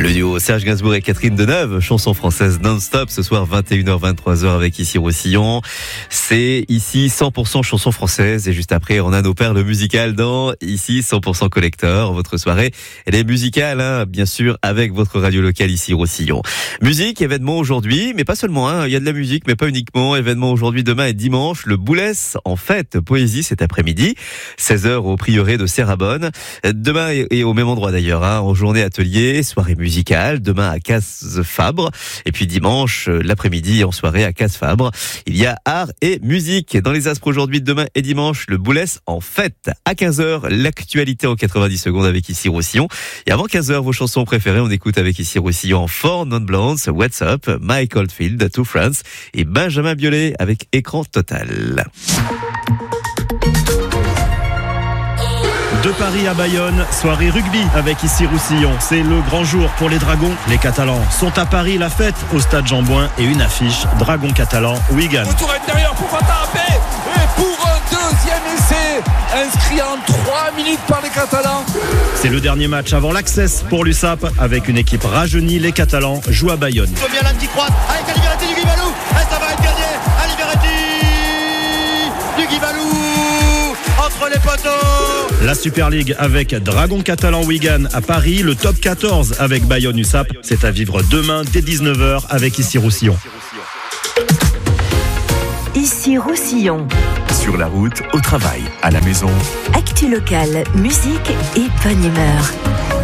Le duo Serge Gainsbourg et Catherine Deneuve, chanson française non-stop, ce soir 21h-23h avec Ici Roussillon. C'est ici 100% chanson française et juste après on a nos perles musicales dans Ici 100% Collector. Votre soirée, elle est musicale, hein, bien sûr, avec votre radio locale Ici Roussillon. Musique, événement aujourd'hui, mais pas seulement, hein, il y a de la musique, mais pas uniquement. Événement aujourd'hui, demain et dimanche, le Boulès en fête, poésie cet après-midi, 16h au prieuré de Serrabonne. Demain et au même endroit d'ailleurs, hein, en journée atelier, soirée musicale, demain à Casse-Fabre, et puis dimanche, l'après-midi en soirée à Casse-Fabre. Il y a art et musique. Dans les Aspres aujourd'hui, demain et dimanche, le Boulès en fête. À 15h, l'actualité en 90 secondes avec Ici Roussillon. Et avant 15h, vos chansons préférées, on écoute avec Ici Roussillon Four Non Blondes, What's Up, Mike Oldfield, Two Friends et Benjamin Biolay avec Écran Total. De Paris à Bayonne, soirée rugby avec Ici Roussillon. C'est le grand jour pour les Dragons. Les Catalans sont à Paris, la fête au stade Jean-Bouin et une affiche Dragons Catalans Wigan. Retour intérieur pour Fatapé et pour un deuxième essai inscrit en 3 minutes par les Catalans. C'est le dernier match avant l'access pour l'USAP avec une équipe rajeunie. Les Catalans jouent à Bayonne. Bien là qui croise avec Aliverati du Guibalou. Et ça va être gagné. Aliverati du Guibalou entre les poteaux. La Super League avec Dragons Catalans Wigan à Paris. Le top 14 avec Bayonne USAP. C'est à vivre demain dès 19h avec Ici Roussillon. Ici Roussillon. Sur la route, au travail, à la maison. Actu locale, musique et bonne humeur.